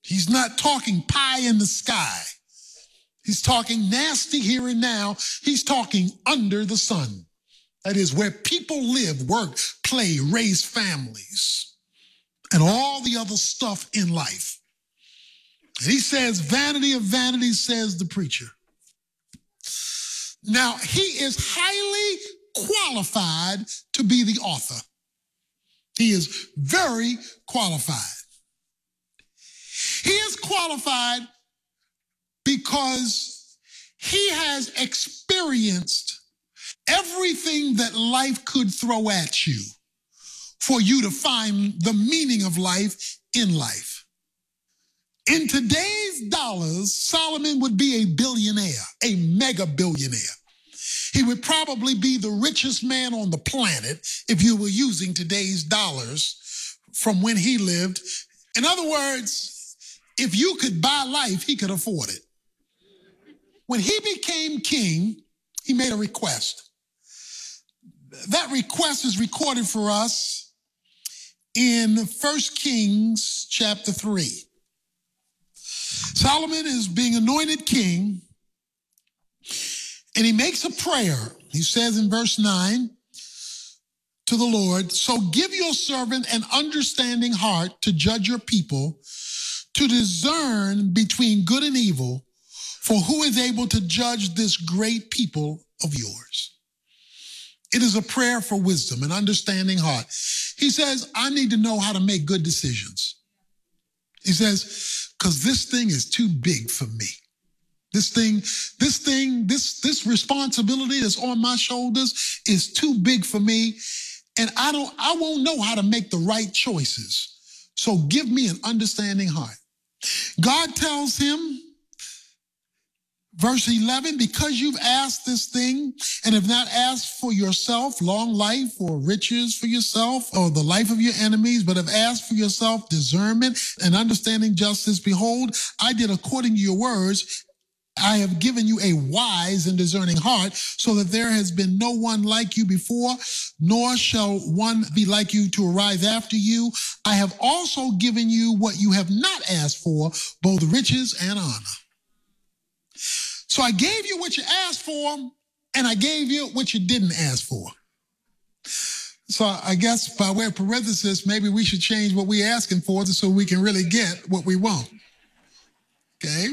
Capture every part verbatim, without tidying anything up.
He's not talking pie in the sky. He's talking nasty here and now. He's talking under the sun. That is where people live, work, play, raise families, and all the other stuff in life. And he says, vanity of vanities, says the preacher. Now, he is highly qualified to be the author. He is very qualified. He is qualified because he has experienced everything that life could throw at you for you to find the meaning of life in life. In today's dollars, Solomon would be a billionaire, a mega billionaire. He would probably be the richest man on the planet if you were using today's dollars from when he lived. In other words, if you could buy life, he could afford it. When he became king, he made a request. That request is recorded for us in First Kings chapter three. Solomon is being anointed king, and he makes a prayer. He says in verse nine to the Lord, so give your servant an understanding heart to judge your people, to discern between good and evil, for who is able to judge this great people of yours? It is a prayer for wisdom, an understanding heart. He says, I need to know how to make good decisions. He says, because this thing is too big for me. This thing, this thing, this, this responsibility that's on my shoulders is too big for me. And I don't, I won't know how to make the right choices. So give me an understanding heart. God tells him, verse eleven, because you've asked this thing and have not asked for yourself long life or riches for yourself or the life of your enemies, but have asked for yourself discernment and understanding justice, behold, I did according to your words. I have given you a wise and discerning heart, so that there has been no one like you before, nor shall one be like you to arise after you. I have also given you what you have not asked for, both riches and honor. So I gave you what you asked for, and I gave you what you didn't ask for. So I guess by way of parenthesis, maybe we should change what we're asking for so we can really get what we want. Okay?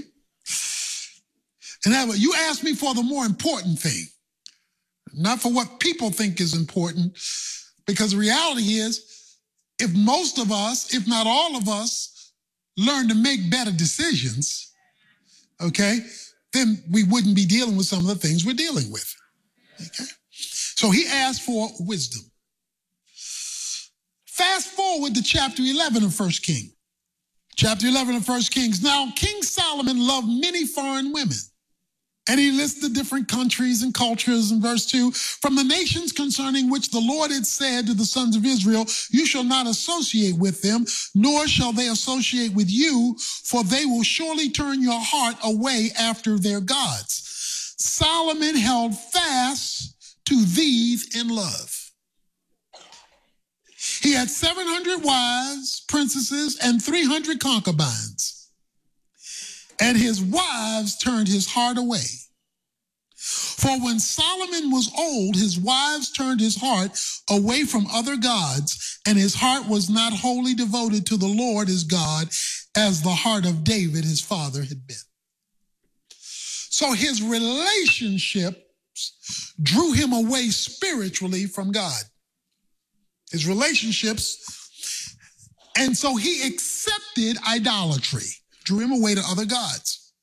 And that, you asked me for the more important thing, not for what people think is important, because the reality is, if most of us, if not all of us, learn to make better decisions, okay, then we wouldn't be dealing with some of the things we're dealing with. Okay? So he asked for wisdom. Fast forward to chapter eleven of First Kings. Chapter eleven of First Kings. Now, King Solomon loved many foreign women. And he lists the different countries and cultures in verse two. From the nations concerning which the Lord had said to the sons of Israel, you shall not associate with them, nor shall they associate with you, for they will surely turn your heart away after their gods. Solomon held fast to these in love. He had seven hundred wives, princesses, and three hundred concubines. And his wives turned his heart away. For when Solomon was old, his wives turned his heart away from other gods, and his heart was not wholly devoted to the Lord his God, as the heart of David his father had been. So his relationships drew him away spiritually from God. His relationships, and so he accepted idolatry. Drew him away to other gods.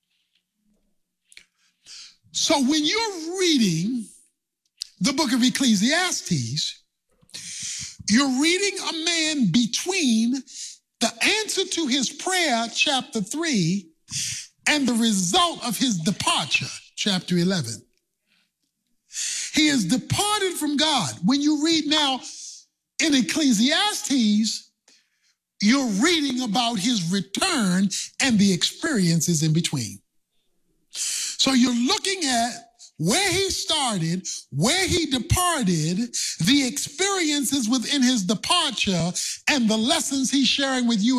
So when you're reading the book of Ecclesiastes, you're reading a man between the answer to his prayer, chapter three, and the result of his departure, chapter eleven. He has departed from God. When you read now in Ecclesiastes, you're reading about his return and the experiences in between. So you're looking at where he started, where he departed, the experiences within his departure, and the lessons he's sharing with you